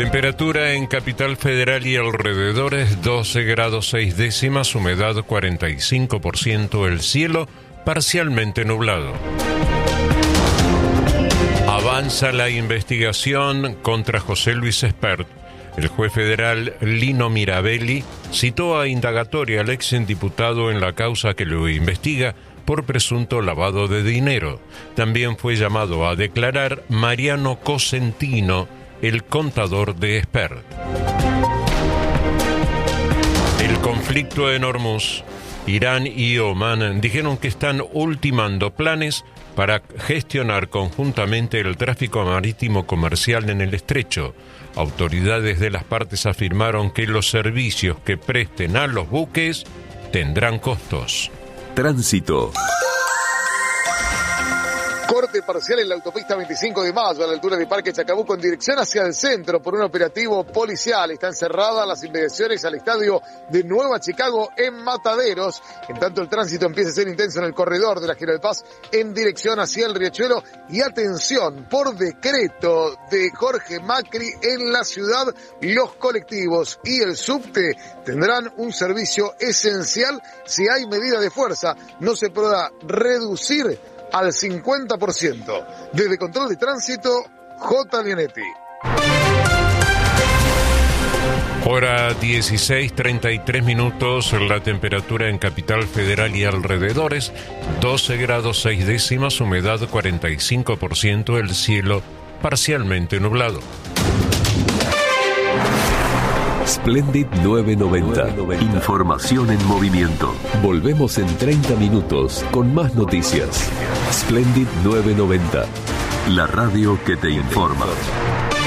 Temperatura en Capital Federal y alrededores 12 grados 6 décimas, humedad 45%, el cielo parcialmente nublado. Avanza la investigación contra José Luis Espert. El juez federal Lino Mirabelli citó a indagatoria al exdiputado en la causa que lo investiga por presunto lavado de dinero. También fue llamado a declarar Mariano Cosentino, el contador de Espert. El conflicto en Hormuz. Irán y Omán dijeron que están ultimando planes para gestionar conjuntamente el tráfico marítimo comercial en el estrecho. Autoridades de las partes afirmaron que los servicios que presten a los buques tendrán costos. Tránsito. Corte parcial en la autopista 25 de Mayo, a la altura de Parque Chacabuco, en dirección hacia el centro, por un operativo policial. Están cerradas las inmediaciones al estadio de Nueva Chicago en Mataderos. En tanto, el tránsito empieza a ser intenso en el corredor de la General Paz en dirección hacia el Riachuelo. Y atención, por decreto de Jorge Macri en la ciudad, los colectivos y el subte tendrán un servicio esencial si hay medida de fuerza. No se podrá reducir al 50%. Desde Control de Tránsito, J. Leonetti. Hora 16:33 minutos, la temperatura en Capital Federal y alrededores, 12 grados 6 décimas, humedad 45%, el cielo parcialmente nublado. Splendid 990. Información en movimiento. Volvemos en 30 minutos con más noticias. Splendid 990. La radio que te informa.